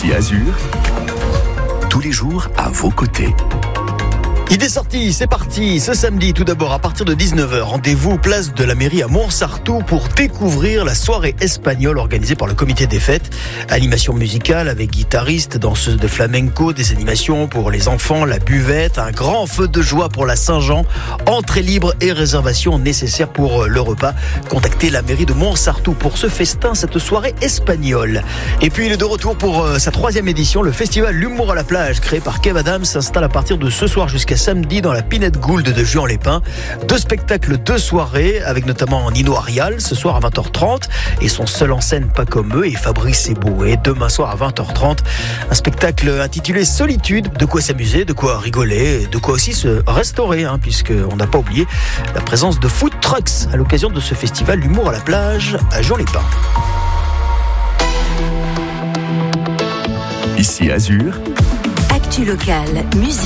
Ici Azur, tous les jours à vos côtés. Idée sortie, c'est parti. Ce samedi, tout d'abord, à partir de 19h, rendez-vous place de la mairie à Montsartou pour découvrir la soirée espagnole organisée par le comité des fêtes. Animation musicale avec guitaristes, danseuses de flamenco, des animations pour les enfants, la buvette, un grand feu de joie pour la Saint-Jean, entrée libre et réservation nécessaire pour le repas. Contactez la mairie de Montsartou pour ce festin, cette soirée espagnole. Et puis, il est de retour pour sa 3e édition, le festival L'Humour à la plage, créé par Kev Adams, s'installe à partir de ce soir jusqu'à samedi dans la Pinette Gould de Juan-les-Pins. 2 spectacles, 2 soirées, avec notamment Nino Arial ce soir à 20h30 et son seul en scène pas comme eux et Fabrice Eboué demain soir à 20h30. Un spectacle intitulé Solitude, de quoi s'amuser, de quoi rigoler, de quoi aussi se restaurer, puisqu'on n'a pas oublié la présence de food trucks à l'occasion de ce festival L'Humour à la plage à Juan-les-Pins. Ici Azur. Actu locale, musique.